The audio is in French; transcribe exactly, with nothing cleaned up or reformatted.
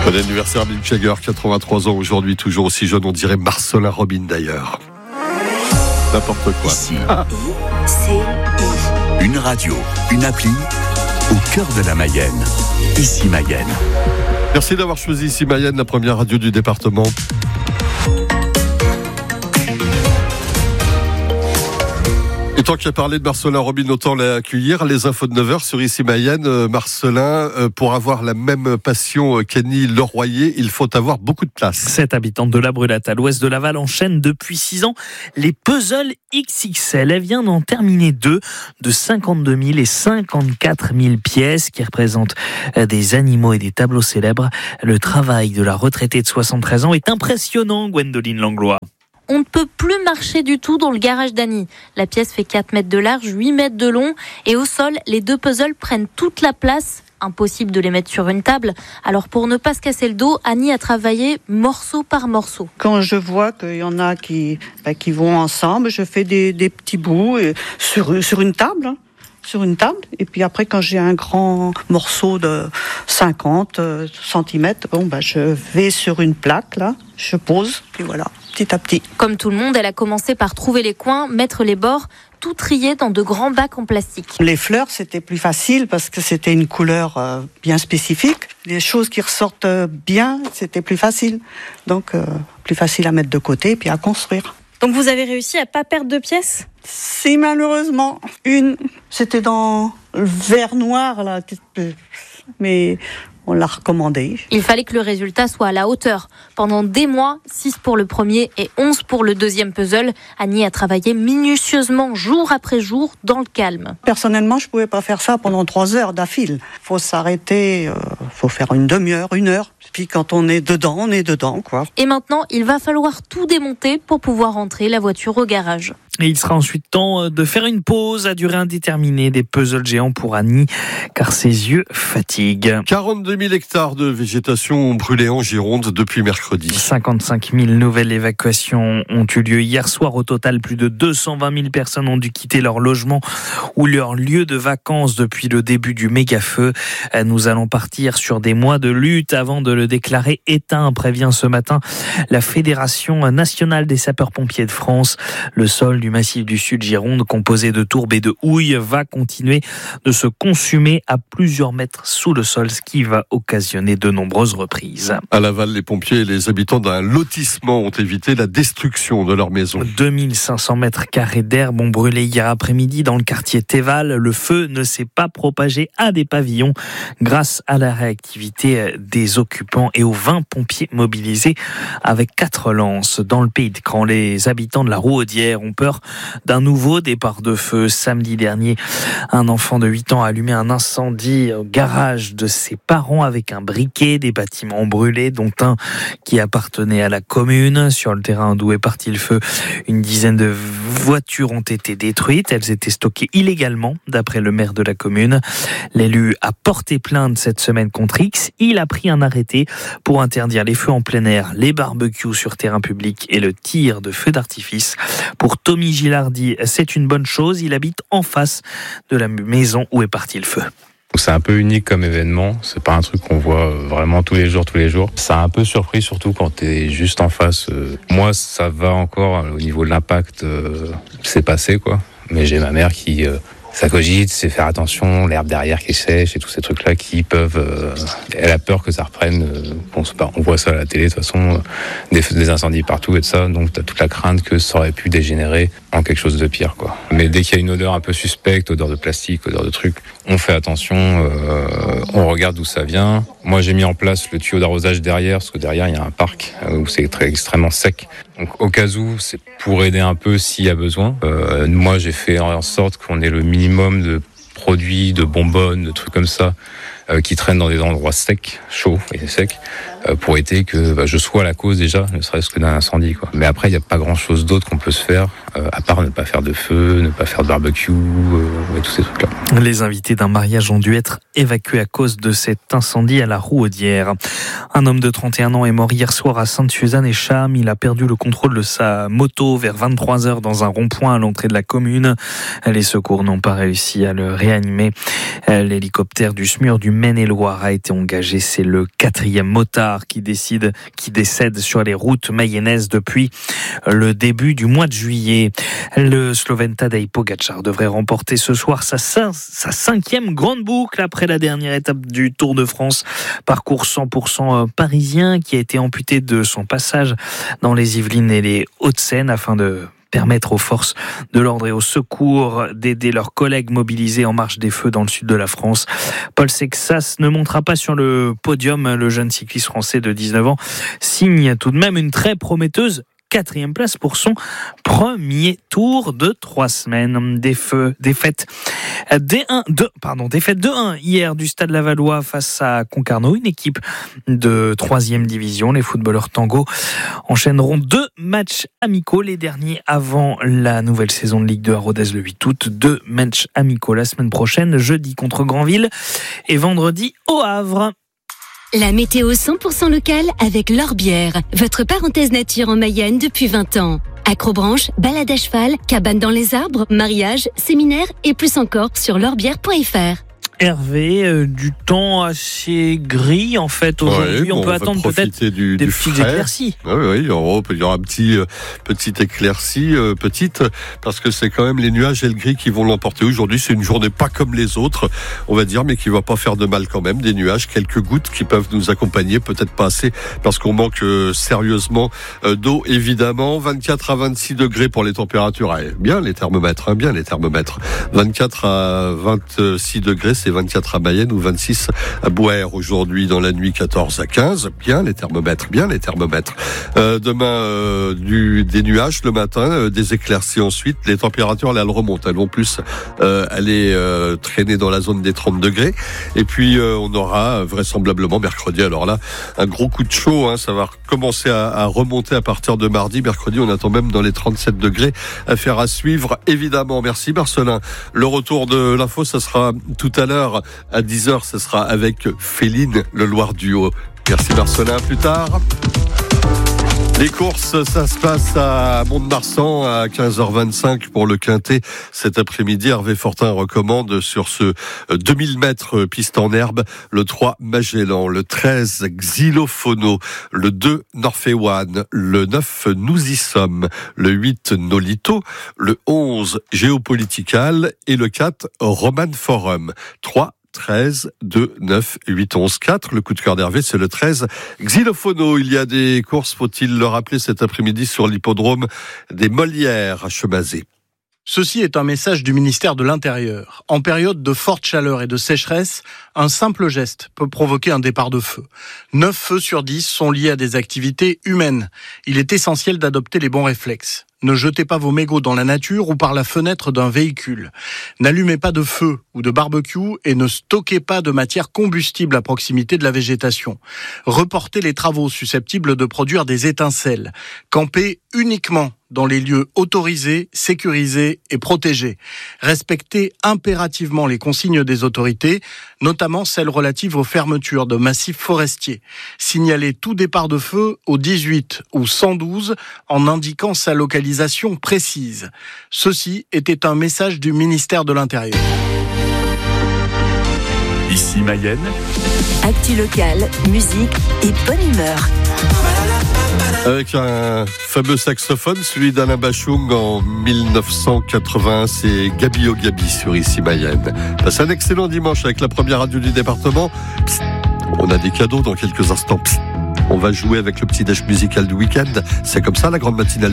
Bon anniversaire Mick Jagger, quatre-vingt-trois ans aujourd'hui, toujours aussi jeune, on dirait Marcelin Robin d'ailleurs. N'importe quoi. Ici, ah. Une radio, une appli, au cœur de la Mayenne. Ici Mayenne. Merci d'avoir choisi Ici Mayenne, la première radio du département. Et tant qu'il a parlé de Marcelin Robin, autant l'accueillir. Les infos de neuf heures sur Ici Mayenne. Euh, Marcelin, euh, pour avoir la même passion qu'Annie Leroyer, il faut avoir beaucoup de place. Cette habitante de la Brulette, à l'ouest de Laval, enchaîne depuis six ans les puzzles X X L. Elle vient d'en terminer deux de cinquante-deux mille et cinquante-quatre mille pièces qui représentent des animaux et des tableaux célèbres. Le travail de la retraitée de soixante-treize ans est impressionnant, Gwendoline Langlois. On ne peut plus marcher du tout dans le garage d'Annie. La pièce fait quatre mètres de large, huit mètres de long. Et au sol, les deux puzzles prennent toute la place. Impossible de les mettre sur une table. Alors pour ne pas se casser le dos, Annie a travaillé morceau par morceau. Quand je vois qu'il y en a qui, bah, qui vont ensemble, je fais des, des petits bouts et sur, sur une table. Hein. sur une table, et puis après quand j'ai un grand morceau de cinquante centimètres, bon, bah, je vais sur une plaque, là, je pose, puis voilà, petit à petit. Comme tout le monde, elle a commencé par trouver les coins, mettre les bords, tout trié dans de grands bacs en plastique. Les fleurs, c'était plus facile parce que c'était une couleur euh, bien spécifique. Les choses qui ressortent bien, c'était plus facile. Donc, euh, plus facile à mettre de côté, puis à construire. Donc vous avez réussi à pas perdre de pièces ? Si, malheureusement. Une, c'était dans le vert noir, là, mais on l'a recommandé. Il fallait que le résultat soit à la hauteur. Pendant des mois, six pour le premier et onze pour le deuxième puzzle, Annie a travaillé minutieusement, jour après jour, dans le calme. Personnellement, je ne pouvais pas faire ça pendant trois heures d'affilée. Il faut s'arrêter, il euh, faut faire une demi-heure, une heure. Puis quand on est dedans, on est dedans, quoi. Et maintenant, il va falloir tout démonter pour pouvoir rentrer la voiture au garage. Et il sera ensuite temps de faire une pause à durée indéterminée des puzzles géants pour Annie, car ses yeux fatiguent. quarante-deux mille hectares de végétation ont brûlé en Gironde depuis mercredi. cinquante-cinq mille nouvelles évacuations ont eu lieu hier soir. Au total, plus de deux cent vingt mille personnes ont dû quitter leur logement ou leur lieu de vacances depuis le début du méga-feu. Nous allons partir sur des mois de lutte avant de le déclarer éteint, prévient ce matin la Fédération nationale des sapeurs-pompiers de France. Le sol du massif du Sud Gironde, composé de tourbes et de houilles, va continuer de se consumer à plusieurs mètres sous le sol, ce qui va occasionner de nombreuses reprises. À Laval, les pompiers et les habitants d'un lotissement ont évité la destruction de leur maison. deux mille cinq cents mètres carrés d'herbe ont brûlé hier après-midi dans le quartier Théval. Le feu ne s'est pas propagé à des pavillons grâce à la réactivité des occupants et aux vingt pompiers mobilisés avec quatre lances. Dans le pays de Cran, les habitants de la Rouaudière ont peur d'un nouveau départ de feu. Samedi dernier, un enfant de huit ans a allumé un incendie au garage de ses parents avec un briquet. Des bâtiments brûlés, dont un qui appartenait à la commune. Sur le terrain d'où est parti le feu, une dizaine de voitures ont été détruites. Elles étaient stockées illégalement, d'après le maire de la commune. L'élu a porté plainte cette semaine contre X. Il a pris un arrêté pour interdire les feux en plein air, les barbecues sur terrain public et le tir de feux d'artifice. Pour Tommy Gilardi, c'est une bonne chose. Il habite en face de la maison où est parti le feu. C'est un peu unique comme événement, c'est pas un truc qu'on voit vraiment tous les jours, tous les jours. Ça a un peu surpris, surtout quand t'es juste en face. Moi, ça va encore au niveau de l'impact, euh, c'est passé quoi. Mais j'ai ma mère qui... Euh, ça cogite, c'est faire attention, l'herbe derrière qui sèche et tous ces trucs-là qui peuvent... Euh, elle a peur que ça reprenne, euh, on, on voit ça à la télé de toute façon, euh, des, des incendies partout et tout ça, donc t'as toute la crainte que ça aurait pu dégénérer en quelque chose de pire, quoi. Mais dès qu'il y a une odeur un peu suspecte, odeur de plastique, odeur de trucs, on fait attention, euh, on regarde d'où ça vient. Moi j'ai mis en place le tuyau d'arrosage derrière, parce que derrière il y a un parc euh, où c'est très extrêmement sec. Donc au cas où, c'est pour aider un peu s'il y a besoin. Euh, moi j'ai fait en sorte qu'on ait le minimum de produits, de bonbonnes, de trucs comme ça, euh, qui traînent dans des endroits secs, chauds et secs, euh, pour éviter que bah, je sois la cause déjà, ne serait-ce que d'un incendie, quoi. Mais après, il n'y a pas grand-chose d'autre qu'on peut se faire, euh, à part ne pas faire de feu, ne pas faire de barbecue, euh, et tous ces trucs-là. Les invités d'un mariage ont dû être évacués à cause de cet incendie à la Rouaudière. Un homme de trente et un ans est mort hier soir à Sainte-Suzanne-et-Cham. Il a perdu le contrôle de sa moto vers vingt-trois heures dans un rond-point à l'entrée de la commune. Les secours n'ont pas réussi à le réanimer. L'hélicoptère du SMUR du Maine-et-Loire a été engagé. C'est le quatrième motard qui décide, qui décède sur les routes mayennaises depuis le début du mois de juillet. Le Slovène Tadej Pogačar devrait remporter ce soir sa, sa cinquième grande boucle après la dernière étape du Tour de France. Parcours cent pour cent parisien qui a été amputé de son passage dans les Yvelines et les Hauts-de-Seine afin de permettre aux forces de l'ordre et au secours d'aider leurs collègues mobilisés en marche des feux dans le sud de la France. Paul Sexas ne montera pas sur le podium. Le jeune cycliste français de dix-neuf ans signe tout de même une très prometteuse quatrième place pour son premier tour de trois semaines. Des feux, défaite D un, deux, pardon, défaite deux un hier du Stade Lavallois face à Concarneau, une équipe de troisième division. Les footballeurs tango enchaîneront deux matchs amicaux, les derniers avant la nouvelle saison de Ligue deux à Rodez le huit août. Deux matchs amicaux la semaine prochaine, jeudi contre Granville et vendredi au Havre. La météo cent pour cent locale avec L'Orbière, votre parenthèse nature en Mayenne depuis vingt ans. Acrobranche, balade à cheval, cabane dans les arbres, mariage, séminaire et plus encore sur l'orbière point f r. Hervé, euh, du temps assez gris en fait aujourd'hui. Ouais, bon, on peut on attendre peut-être du, des du petites frais. éclaircies. Oui, oui, il y aura, il y aura un petit, euh, petite éclaircie, euh, petite, parce que c'est quand même les nuages et le gris qui vont l'emporter. Aujourd'hui, c'est une journée pas comme les autres, on va dire, mais qui va pas faire de mal quand même. Des nuages, quelques gouttes qui peuvent nous accompagner, peut-être pas assez, parce qu'on manque euh, sérieusement euh, d'eau, évidemment. vingt-quatre à vingt-six degrés pour les températures. Ah, bien les thermomètres, hein, bien les thermomètres. vingt-quatre à vingt-six degrés, c'est vingt-quatre à Mayenne ou vingt-six à Bouer aujourd'hui dans la nuit, quatorze à quinze. Bien les thermomètres, bien les thermomètres. Euh, demain, euh, du, des nuages le matin, euh, des éclaircies ensuite. Les températures, là, elles remontent. Elles vont plus euh, aller euh, traîner dans la zone des trente degrés. Et puis, euh, on aura vraisemblablement mercredi, alors là, un gros coup de chaud. Hein, ça va commencer à, à remonter à partir de mardi. Mercredi, on attend même dans les trente-sept degrés. Affaire à suivre, évidemment. Merci Marcelin. Le retour de l'info, ça sera tout à l'heure. À dix heures, ce sera avec Féline, le Loire Duo. Merci Marcelin, à plus tard. Les courses, ça se passe à Mont-de-Marsan à quinze heures vingt-cinq pour le Quintet. Cet après-midi, Hervé Fortin recommande sur ce deux mille mètres piste en herbe le trois Magellan, le treize Xylophono, le deux Norfewan, le neuf Nous y sommes, le huit Nolito, le onze Géopolitical et le quatre Roman Forum. trois treize, deux, neuf, huit, onze, quatre. Le coup de cœur d'Hervé, c'est le treize Xylophono. Il y a des courses, faut-il le rappeler, cet après-midi sur l'hippodrome des Molières à Chemazé. Ceci est un message du ministère de l'Intérieur. En période de forte chaleur et de sécheresse, un simple geste peut provoquer un départ de feu. neuf feux sur dix sont liés à des activités humaines. Il est essentiel d'adopter les bons réflexes. Ne jetez pas vos mégots dans la nature ou par la fenêtre d'un véhicule. N'allumez pas de feu ou de barbecue et ne stockez pas de matière combustible à proximité de la végétation. Reportez les travaux susceptibles de produire des étincelles. Campez uniquement dans les lieux autorisés, sécurisés et protégés. Respectez impérativement les consignes des autorités, notamment celles relatives aux fermetures de massifs forestiers. Signalez tout départ de feu au dix-huit ou cent douze en indiquant sa localisation précise. Ceci était un message du ministère de l'Intérieur. Ici Mayenne. Actu locale, musique et bonne humeur. Avec un fameux saxophone, celui d'Alain Bachung en dix-neuf cent quatre-vingt-un, c'est Gabi au Gabi sur Ici Mayenne. Passez un excellent dimanche avec la première radio du département. Psst, on a des cadeaux dans quelques instants. Psst, on va jouer avec le petit déj musical du week-end. C'est comme ça la grande matinale.